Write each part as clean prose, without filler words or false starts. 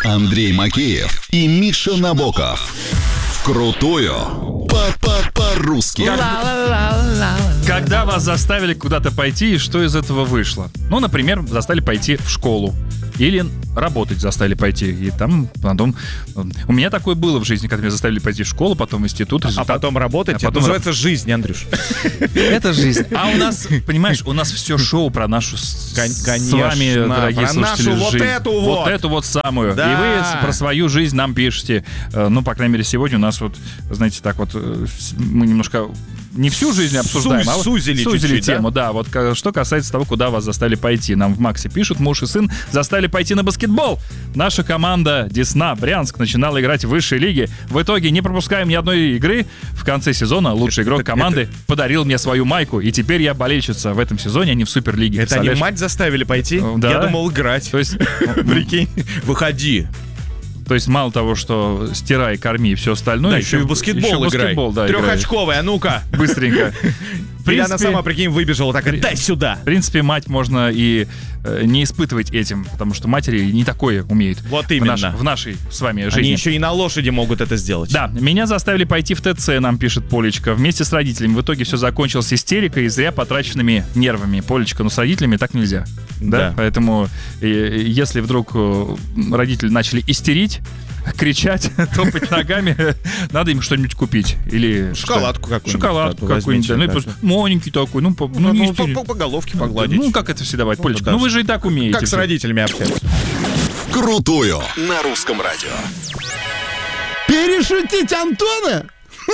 Андрей Макеев и Миша Набоков. Вкрутую по-русски. Когда вас заставили куда-то пойти, и что из этого вышло? Ну, например, заставили пойти в школу. Или работать заставили пойти. И там потом... У меня такое было в жизни, когда меня заставили пойти в школу, потом в институт. А потом работать? Это называется жизнь, Андрюш. Это жизнь. А у нас, понимаешь, у нас все шоу про нашу с вами, дорогие слушатели, нашу жизнь. вот эту вот самую. Да. И вы про свою жизнь нам пишете. Ну, по крайней мере, сегодня у нас вот, знаете, так вот, мы немножко... Не всю жизнь обсуждаем, а вот сузили чуть-чуть, тему, да? Вот что касается того, куда вас заставили пойти. Нам в Максе пишут, муж и сын заставили пойти на баскетбол. Наша команда Десна Брянск начинала играть в высшей лиге. В итоге не пропускаем ни одной игры. В конце сезона лучший игрок команды подарил мне свою майку, и теперь я болельщица в этом сезоне, а не в Суперлиге. Это они мать заставили пойти? Да. Я думал играть. То есть, прикинь, выходи. То есть мало того, что стирай, корми и все остальное, Да, еще и в баскетбол играй. Да, трехочковый, а ну-ка. Быстренько. Или она сама, прикинь, выбежала так, дай сюда. В принципе, мать можно и не испытывать этим, потому что матери не такое умеют. Вот именно. В нашей с вами жизни. Они еще и на лошади могут это сделать. Да, меня заставили пойти в ТЦ, нам пишет Полечка, вместе с родителями. В итоге все закончилось истерикой и зря потраченными нервами. Полечка, но с родителями так нельзя. Да. Поэтому, если вдруг родители начали истерить, кричать, топать ногами, надо им что-нибудь купить. Или шоколадку какую-нибудь. Шоколадку какую-нибудь. Ну, просто маленький такой. Ну, по головке погладить. Ну, как это все давать, Полечка? Ну, вы же и так умеете. Как с родителями общаться. Крутую на русском радио. Перешутить Антона?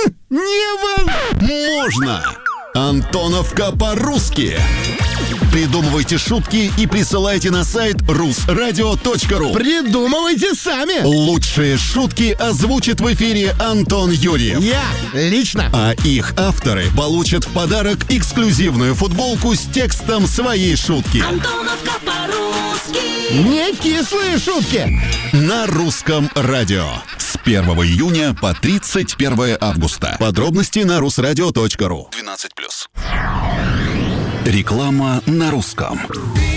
Можно. Антоновка по-русски. Придумывайте шутки и присылайте на сайт rusradio.ru. Придумывайте сами. Лучшие шутки озвучит в эфире Антон Юрьев. Я лично. А их авторы получат в подарок эксклюзивную футболку с текстом своей шутки. Антоновка по-русски. Не кислые шутки. На русском радио. С 1 июня по 31 августа. Подробности на rusradio.ru. 12+. Реклама на русском.